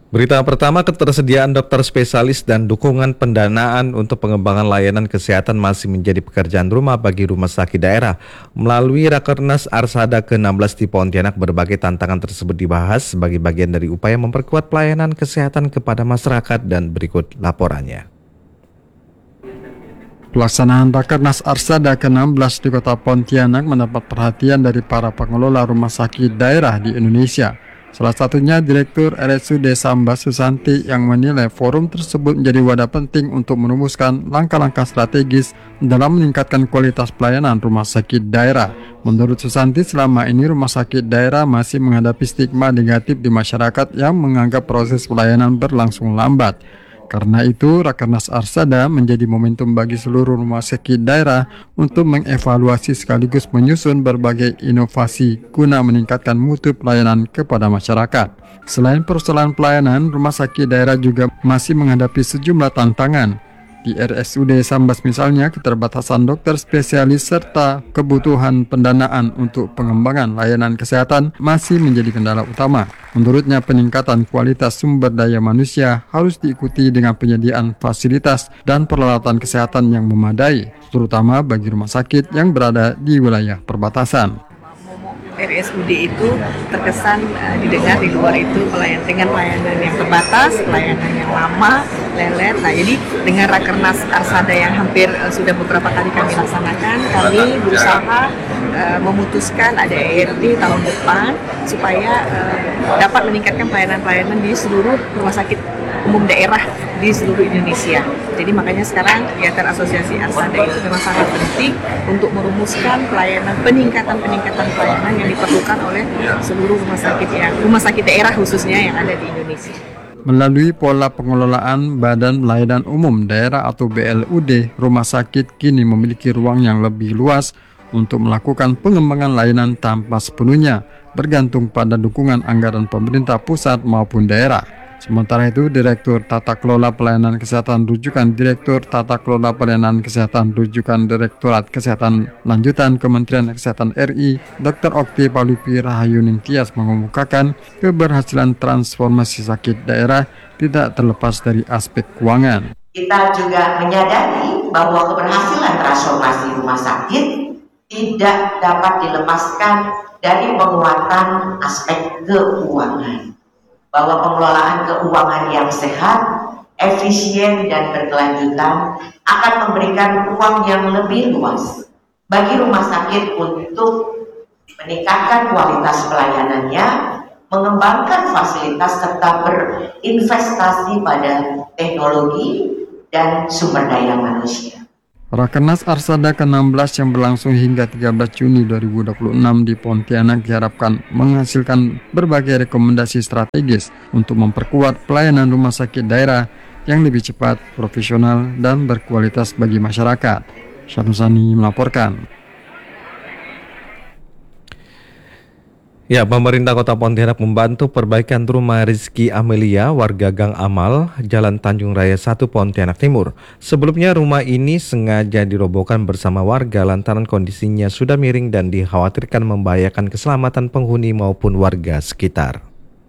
Berita pertama, ketersediaan dokter spesialis dan dukungan pendanaan untuk pengembangan layanan kesehatan masih menjadi pekerjaan rumah bagi rumah sakit daerah. Melalui Rakernas Arsada ke-16 di Pontianak, berbagai tantangan tersebut dibahas sebagai bagian dari upaya memperkuat pelayanan kesehatan kepada masyarakat dan berikut laporannya. Pelaksanaan Rakernas Arsada ke-16 di Kota Pontianak mendapat perhatian dari para pengelola rumah sakit daerah di Indonesia. Salah satunya Direktur RSUD Sambas Susanti yang menilai forum tersebut menjadi wadah penting untuk merumuskan langkah-langkah strategis dalam meningkatkan kualitas pelayanan rumah sakit daerah. Menurut Susanti, selama ini rumah sakit daerah masih menghadapi stigma negatif di masyarakat yang menganggap proses pelayanan berlangsung lambat. Karena itu, Rakernas Arsada menjadi momentum bagi seluruh rumah sakit daerah untuk mengevaluasi sekaligus menyusun berbagai inovasi guna meningkatkan mutu pelayanan kepada masyarakat. Selain persoalan pelayanan, rumah sakit daerah juga masih menghadapi sejumlah tantangan. Di RSUD Sambas misalnya, keterbatasan dokter spesialis serta kebutuhan pendanaan untuk pengembangan layanan kesehatan masih menjadi kendala utama. Menurutnya, peningkatan kualitas sumber daya manusia harus diikuti dengan penyediaan fasilitas dan peralatan kesehatan yang memadai, terutama bagi rumah sakit yang berada di wilayah perbatasan. RSUD itu terkesan didengar di luar itu dengan pelayanan yang terbatas, pelayanan yang lama, lelet. Nah, jadi dengan Rakernas Arsada yang hampir sudah beberapa kali kami laksanakan, kami berusaha memutuskan ada ERT tahun depan supaya dapat meningkatkan pelayanan-pelayanan di seluruh rumah sakit umum daerah di seluruh Indonesia. Jadi makanya sekarang kegiatan Asosiasi Arsada itu memang sangat penting untuk merumuskan peningkatan pelayanan yang diperlukan oleh seluruh rumah sakit daerah khususnya yang ada di Indonesia. Melalui pola pengelolaan Badan Pelayanan Umum Daerah atau BLUD, rumah sakit kini memiliki ruang yang lebih luas untuk melakukan pengembangan layanan tanpa sepenuhnya bergantung pada dukungan anggaran pemerintah pusat maupun daerah. Sementara itu, Direktur Tata Kelola Pelayanan Kesehatan Rujukan Direktur Tata Kelola Pelayanan Kesehatan Rujukan Direktorat Kesehatan Lanjutan Kementerian Kesehatan RI, Dr. Okti Palupi Rahayu Ningtyas mengemukakan keberhasilan transformasi sakit daerah tidak terlepas dari aspek keuangan. Kita juga menyadari bahwa keberhasilan transformasi rumah sakit tidak dapat dilepaskan dari penguatan aspek keuangan. Bahwa pengelolaan keuangan yang sehat, efisien, dan berkelanjutan akan memberikan ruang yang lebih luas bagi rumah sakit untuk meningkatkan kualitas pelayanannya, mengembangkan fasilitas, serta berinvestasi pada teknologi dan sumber daya manusia. Rakernas Arsada ke-16 yang berlangsung hingga 13 Juni 2026 di Pontianak diharapkan menghasilkan berbagai rekomendasi strategis untuk memperkuat pelayanan rumah sakit daerah yang lebih cepat, profesional, dan berkualitas bagi masyarakat. Syanusani melaporkan. Ya, pemerintah Kota Pontianak membantu perbaikan rumah Rizky Amelia, warga Gang Amal, Jalan Tanjung Raya 1, Pontianak Timur. Sebelumnya rumah ini sengaja dirobohkan bersama warga lantaran kondisinya sudah miring dan dikhawatirkan membahayakan keselamatan penghuni maupun warga sekitar.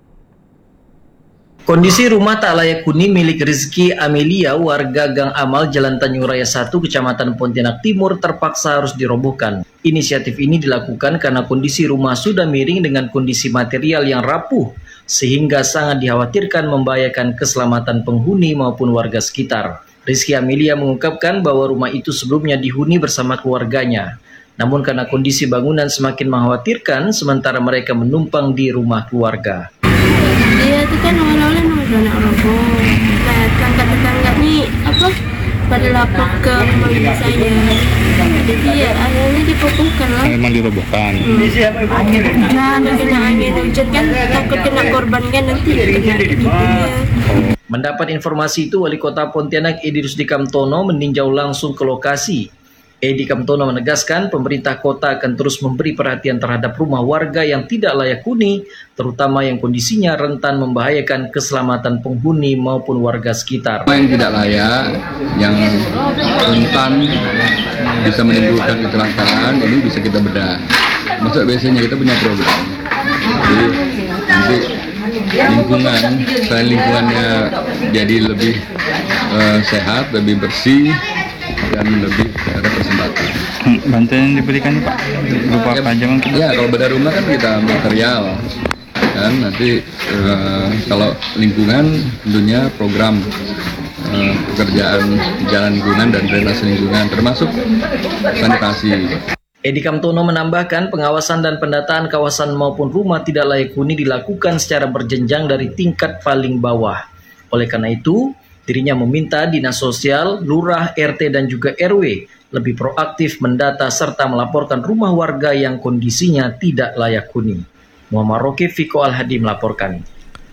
Kondisi rumah tak layak huni milik Rizky Amelia, warga Gang Amal, Jalan Tanjung Raya 1, Kecamatan Pontianak Timur terpaksa harus dirobohkan. Inisiatif ini dilakukan karena kondisi rumah sudah miring dengan kondisi material yang rapuh, sehingga sangat dikhawatirkan membahayakan keselamatan penghuni maupun warga sekitar. Rizky Amelia mengungkapkan bahwa rumah itu sebelumnya dihuni bersama keluarganya. Namun karena kondisi bangunan semakin mengkhawatirkan, sementara mereka menumpang di rumah keluarga. Dia itu kan awal-awalnya udah nak roboh. Nah, tetangga-tetangga nih pada lapor ke rumah saya. Jadi ya akhirnya dipukulkan lah. Memang dirobohkan. Nah, kena angin hujan kan takut kena korban kan nanti kena ibunya. Mendapat informasi itu, Wali Kota Pontianak Edi Rusdi Kamtono meninjau langsung ke lokasi. Edi Kamtono menegaskan pemerintah kota akan terus memberi perhatian terhadap rumah warga yang tidak layak huni, terutama yang kondisinya rentan membahayakan keselamatan penghuni maupun warga sekitar. Yang tidak layak, yang rentan bisa menimbulkan kecelakaan, ini bisa kita bedah. Maksud biasanya kita punya program. Jadi nanti lingkungan, selain lingkungannya jadi lebih sehat, lebih bersih, dan lebih representatif. Bantuan yang diberikan Pak berupa apa aja mungkin? Ya, kalau beda rumah kan kita material, kan nanti kalau lingkungan tentunya program pekerjaan jalan lingkungan dan drainase lingkungan termasuk sanitasi. Edi Kamtono menambahkan pengawasan dan pendataan kawasan maupun rumah tidak layak huni dilakukan secara berjenjang dari tingkat paling bawah. Oleh karena itu, dirinya meminta Dinas Sosial, Lurah, RT dan juga RW lebih proaktif mendata serta melaporkan rumah warga yang kondisinya tidak layak huni. Muhammad Rokif, Viko Al-Hadi melaporkan.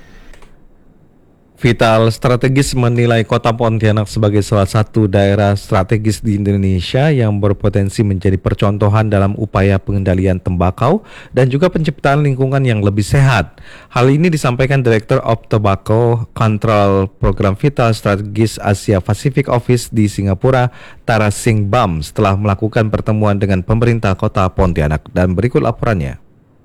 Vital Strategis menilai Kota Pontianak sebagai salah satu daerah strategis di Indonesia yang berpotensi menjadi percontohan dalam upaya pengendalian tembakau dan juga penciptaan lingkungan yang lebih sehat. Hal ini disampaikan Director of Tobacco Control Program Vital Strategis Asia Pacific Office di Singapura, Tara Singh Bam, setelah melakukan pertemuan dengan pemerintah Kota Pontianak. Dan berikut laporannya.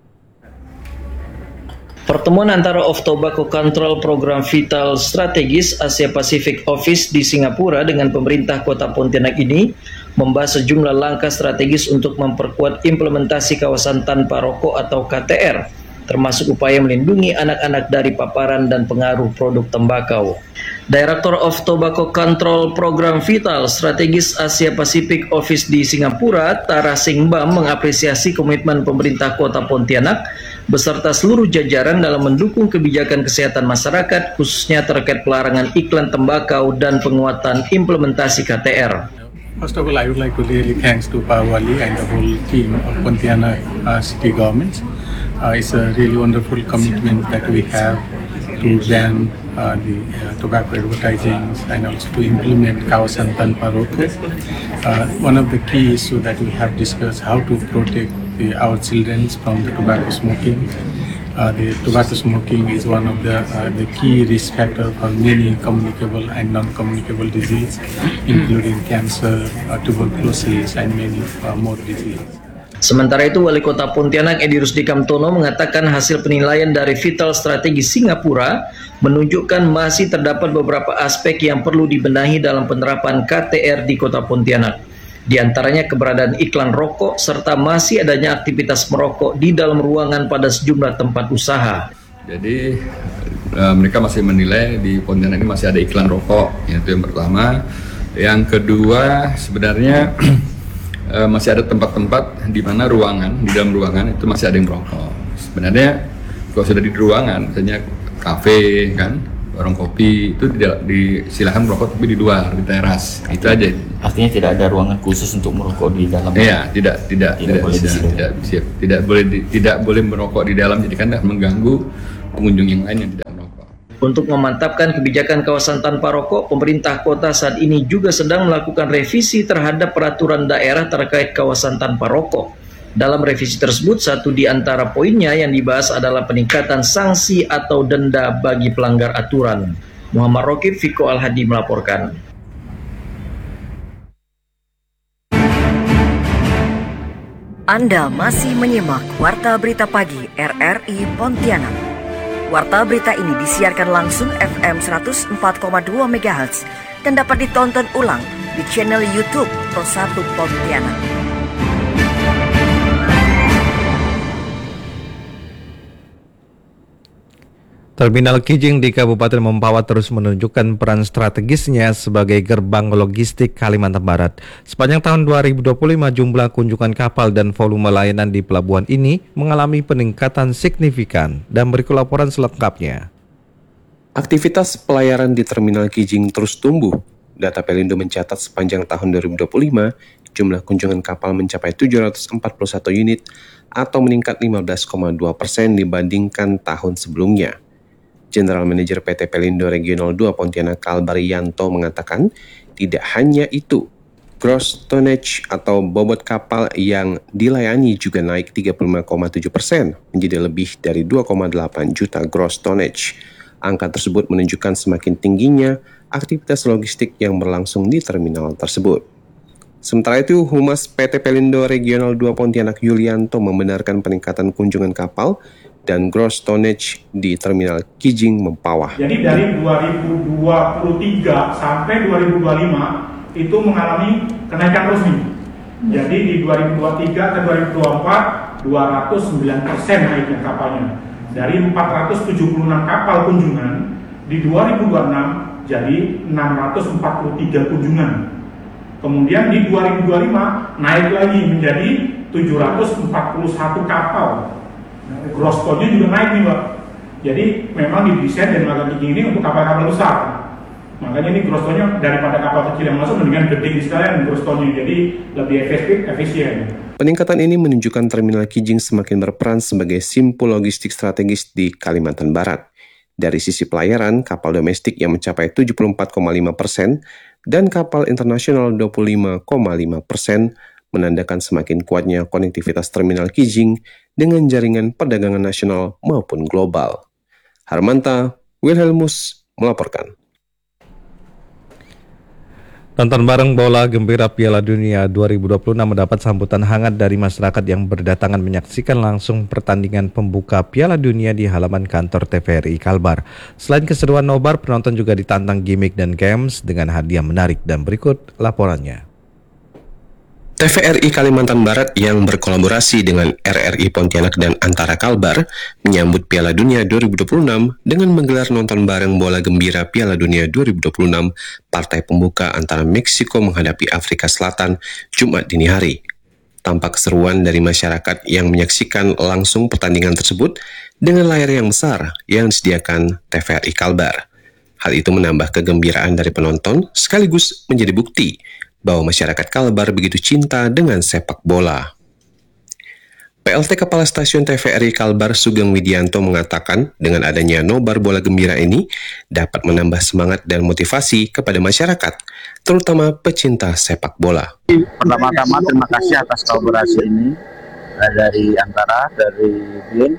Pertemuan antara Of Tobacco Control Program Vital Strategis Asia Pacific Office di Singapura dengan pemerintah Kota Pontianak ini membahas sejumlah langkah strategis untuk memperkuat implementasi kawasan tanpa rokok atau KTR, termasuk upaya melindungi anak-anak dari paparan dan pengaruh produk tembakau. Director of Tobacco Control Program Vital Strategis Asia Pacific Office di Singapura, Tara Singh Bam, mengapresiasi komitmen pemerintah Kota Pontianak beserta seluruh jajaran dalam mendukung kebijakan kesehatan masyarakat, khususnya terkait pelarangan iklan tembakau dan penguatan implementasi KTR. First of all, I would like to really thanks to Pak Wali and the whole team of Pontianak City Government. It's a really wonderful commitment that we have to ban the tobacco advertising and also to implement kawasan tanpa rokok. One of the key issues that we have discussed how to protect our children from the tobacco smoking. The tobacco smoking is one of the key risk factors for many communicable and non-communicable disease, including cancer, tuberculosis, and many more diseases. Sementara itu, Wali Kota Pontianak Edi Rusdi Kamtono mengatakan hasil penilaian dari Vital Strategi Singapura menunjukkan masih terdapat beberapa aspek yang perlu dibenahi dalam penerapan KTR di Kota Pontianak. Di antaranya keberadaan iklan rokok serta masih adanya aktivitas merokok di dalam ruangan pada sejumlah tempat usaha. Jadi mereka masih menilai di Pontianak ini masih ada iklan rokok, itu yang pertama. Yang kedua, sebenarnya masih ada tempat-tempat di mana di dalam ruangan itu masih ada yang merokok. Sebenarnya kalau sudah di ruangan, misalnya kafe kan, warung kopi, itu tidak disilahkan merokok tapi di luar, di teras, itu aja. Artinya tidak ada ruangan khusus untuk merokok di dalam. Iya, tidak boleh merokok di dalam, jadi kan mengganggu pengunjung yang lain yang tidak merokok. Untuk memantapkan kebijakan kawasan tanpa rokok, pemerintah kota saat ini juga sedang melakukan revisi terhadap peraturan daerah terkait kawasan tanpa rokok. Dalam revisi tersebut, satu di antara poinnya yang dibahas adalah peningkatan sanksi atau denda bagi pelanggar aturan. Muhammad Rokif, Viko Al-Hadi melaporkan. Anda masih menyimak Warta Berita Pagi RRI Pontianak. Warta berita ini disiarkan langsung FM 104,2 MHz dan dapat ditonton ulang di channel YouTube Pro1 Pontianak. Terminal Kijing di Kabupaten Mempawah terus menunjukkan peran strategisnya sebagai gerbang logistik Kalimantan Barat. Sepanjang tahun 2025, jumlah kunjungan kapal dan volume layanan di pelabuhan ini mengalami peningkatan signifikan. Dan berikut laporan selengkapnya. Aktivitas pelayaran di Terminal Kijing terus tumbuh. Data Pelindo mencatat sepanjang tahun 2025, jumlah kunjungan kapal mencapai 741 unit atau meningkat 15,2% dibandingkan tahun sebelumnya. General Manager PT Pelindo Regional 2 Pontianak Kalbarianto mengatakan, tidak hanya itu, gross tonnage atau bobot kapal yang dilayani juga naik 35,7% menjadi lebih dari 2,8 juta gross tonnage. Angka tersebut menunjukkan semakin tingginya aktivitas logistik yang berlangsung di terminal tersebut. Sementara itu, Humas PT Pelindo Regional 2 Pontianak Yulianto membenarkan peningkatan kunjungan kapal dan gross tonnage di Terminal Kijing Mempawah. Jadi dari 2023 sampai 2025 itu mengalami kenaikan terus nih. Jadi di 2023 ke 2024 209% naiknya kapalnya. Dari 476 kapal kunjungan di 2026 jadi 643 kunjungan. Kemudian di 2025 naik lagi menjadi 741 kapal. Gross tonnya juga naik nih, Mbak. Jadi memang didesain dan Dermaga Kijing ini untuk kapal-kapal besar. Makanya ini gross tonnya daripada kapal kecil yang masuk mendingan gede sekalian gross tonnya, jadi lebih efisien. Peningkatan ini menunjukkan Terminal Kijing semakin berperan sebagai simpul logistik strategis di Kalimantan Barat. Dari sisi pelayaran, kapal domestik yang mencapai 74,5% dan kapal internasional 25,5% menandakan semakin kuatnya konektivitas Terminal Kijing dengan jaringan perdagangan nasional maupun global. Harmanta Wilhelmus melaporkan. Nonton bareng bola gembira Piala Dunia 2026 mendapat sambutan hangat dari masyarakat yang berdatangan menyaksikan langsung pertandingan pembuka Piala Dunia di halaman kantor TVRI Kalbar. Selain keseruan nobar, penonton juga ditantang gimmick dan games dengan hadiah menarik, dan berikut laporannya. TVRI Kalimantan Barat yang berkolaborasi dengan RRI Pontianak dan Antara Kalbar menyambut Piala Dunia 2026 dengan menggelar nonton bareng bola gembira Piala Dunia 2026 partai pembuka antara Meksiko menghadapi Afrika Selatan Jumat dini hari. Tampak keseruan dari masyarakat yang menyaksikan langsung pertandingan tersebut dengan layar yang besar yang disediakan TVRI Kalbar. Hal itu menambah kegembiraan dari penonton sekaligus menjadi bukti bahwa masyarakat Kalbar begitu cinta dengan sepak bola. PLT Kepala Stasiun TVRI Kalbar Sugeng Widianto mengatakan dengan adanya nobar bola gembira ini dapat menambah semangat dan motivasi kepada masyarakat, terutama pecinta sepak bola. Pertama-tama terima kasih atas kolaborasi ini dari Antara, dari BIN,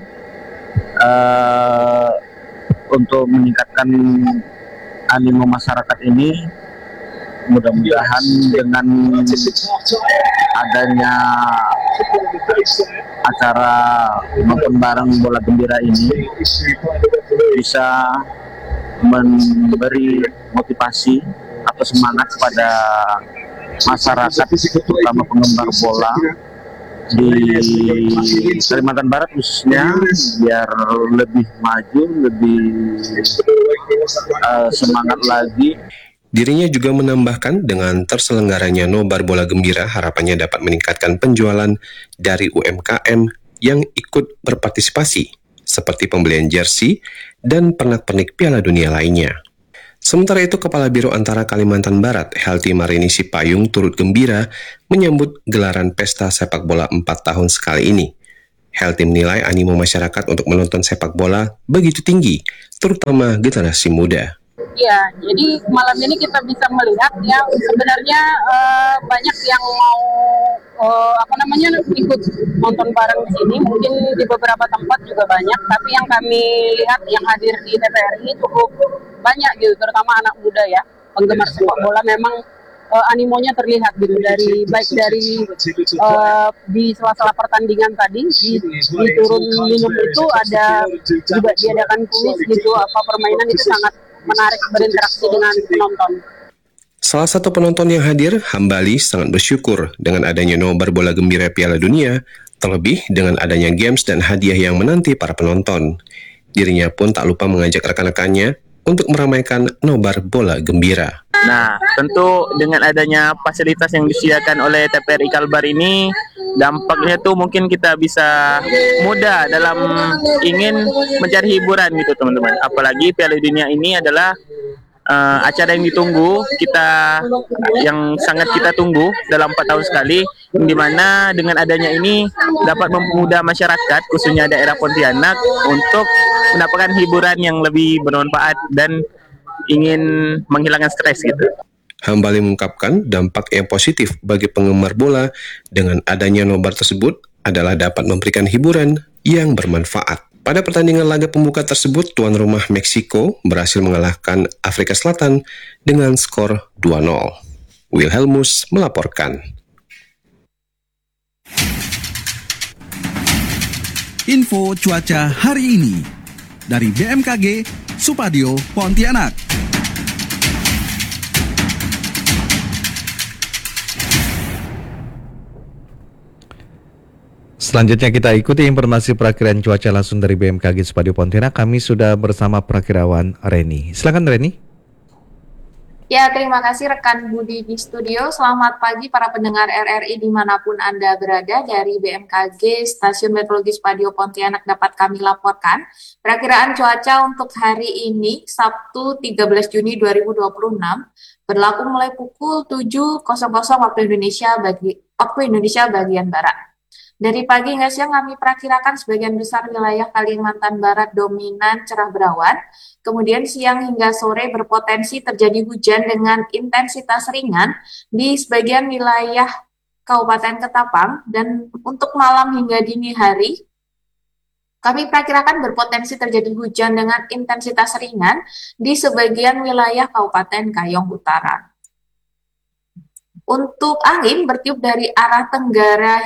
untuk meningkatkan animo masyarakat ini. Mudah-mudahan dengan adanya acara nonton bareng bola gembira ini bisa memberi motivasi atau semangat pada masyarakat, terutama penggemar bola di Kalimantan Barat khususnya, biar lebih maju, lebih semangat lagi. Dirinya juga menambahkan dengan terselenggaranya nobar bola gembira harapannya dapat meningkatkan penjualan dari UMKM yang ikut berpartisipasi, seperti pembelian jersey dan pernak-pernik Piala Dunia lainnya. Sementara itu, Kepala Biro Antara Kalimantan Barat, Helty Marini Sipayung, turut gembira menyambut gelaran pesta sepak bola 4 tahun sekali ini. Helty menilai animo masyarakat untuk menonton sepak bola begitu tinggi, terutama generasi muda. Ya, jadi malam ini kita bisa melihat yang sebenarnya banyak yang mau ikut nonton bareng di sini. Mungkin di beberapa tempat juga banyak, tapi yang kami lihat yang hadir di TVRI cukup banyak gitu, terutama anak muda ya, penggemar sepak bola. Memang animonya terlihat gitu dari di sela-sela pertandingan tadi di turun minum itu ada juga diadakan kuis gitu, permainan itu sangat menarik, berinteraksi dengan penonton. Salah satu penonton yang hadir, Hambali, sangat bersyukur dengan adanya nobar bola gembira Piala Dunia, terlebih dengan adanya games dan hadiah yang menanti para penonton. Dirinya pun tak lupa mengajak rekan-rekannya untuk meramaikan nobar bola gembira. Nah, tentu dengan adanya fasilitas yang disediakan oleh TVRI Kalbar ini, dampaknya tuh mungkin kita bisa mudah dalam ingin mencari hiburan gitu teman-teman. Apalagi Piala Dunia ini adalah acara yang ditunggu, yang sangat kita tunggu dalam 4 tahun sekali, di mana dengan adanya ini dapat mempermudah masyarakat, khususnya daerah Pontianak, untuk mendapatkan hiburan yang lebih bermanfaat dan ingin menghilangkan stres gitu. Hambali mengungkapkan dampak yang positif bagi penggemar bola dengan adanya nobar tersebut adalah dapat memberikan hiburan yang bermanfaat. Pada pertandingan laga pembuka tersebut, tuan rumah Meksiko berhasil mengalahkan Afrika Selatan dengan skor 2-0. Wilhelmus melaporkan. Info cuaca hari ini dari BMKG Supadio Pontianak. Selanjutnya kita ikuti informasi perakiraan cuaca langsung dari BMKG Supadio Pontianak. Kami sudah bersama perakirawan Reni. Silakan Reni. Ya, terima kasih rekan Budi di studio. Selamat pagi para pendengar RRI dimanapun Anda berada. Dari BMKG Stasiun Meteorologi Supadio Pontianak dapat kami laporkan perakiraan cuaca untuk hari ini Sabtu 13 Juni 2026 berlaku mulai pukul 7.00 waktu Indonesia bagian Barat. Dari pagi hingga siang kami perakirakan sebagian besar wilayah Kalimantan Barat dominan cerah berawan. Kemudian siang hingga sore berpotensi terjadi hujan dengan intensitas ringan di sebagian wilayah Kabupaten Ketapang. Dan untuk malam hingga dini hari, kami perakirakan berpotensi terjadi hujan dengan intensitas ringan di sebagian wilayah Kabupaten Kayong Utara. Untuk angin bertiup dari arah tenggara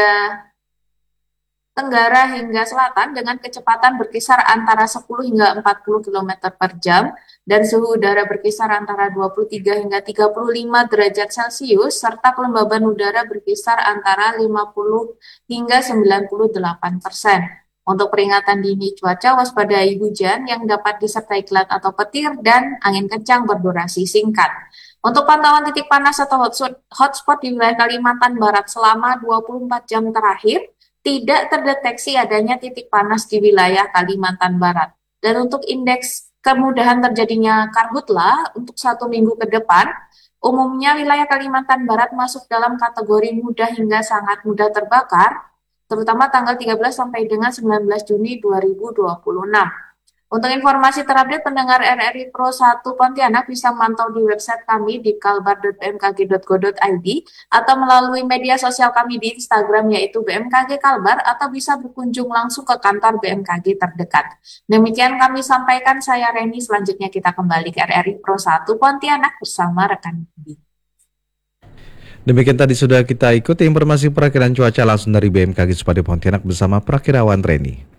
hingga selatan dengan kecepatan berkisar antara 10 hingga 40 km per jam dan suhu udara berkisar antara 23 hingga 35 derajat Celcius serta kelembaban udara berkisar antara 50 hingga 98%. Untuk peringatan dini cuaca, waspadai hujan yang dapat disertai kilat atau petir dan angin kencang berdurasi singkat. Untuk pantauan titik panas atau hotspot di wilayah Kalimantan Barat selama 24 jam terakhir, tidak terdeteksi adanya titik panas di wilayah Kalimantan Barat. Dan untuk indeks kemudahan terjadinya karhutla untuk 1 minggu ke depan, umumnya wilayah Kalimantan Barat masuk dalam kategori mudah hingga sangat mudah terbakar, terutama tanggal 13 sampai dengan 19 Juni 2026. Untuk informasi terupdate pendengar RRI Pro 1 Pontianak bisa memantau di website kami di kalbar.bmkg.go.id atau melalui media sosial kami di Instagram yaitu BMKG Kalbar atau bisa berkunjung langsung ke kantor BMKG terdekat. Demikian kami sampaikan, saya Reni. Selanjutnya kita kembali ke RRI Pro 1 Pontianak bersama rekan Budi. Demikian tadi sudah kita ikuti informasi perakiraan cuaca langsung dari BMKG Supadio Pontianak bersama perakirawan Reni.